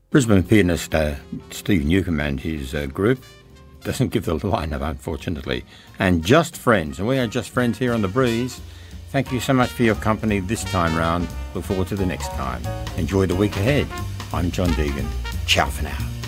Brisbane pianist Steve Newcomb and his group doesn't give the lineup, unfortunately. And Just Friends, and we are Just Friends here on The Breeze. Thank you so much for your company this time round. Look forward to the next time. Enjoy the week ahead. I'm John Deegan. Ciao for now.